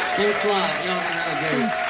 Thanks a lot. Y'all been really great. Thanks.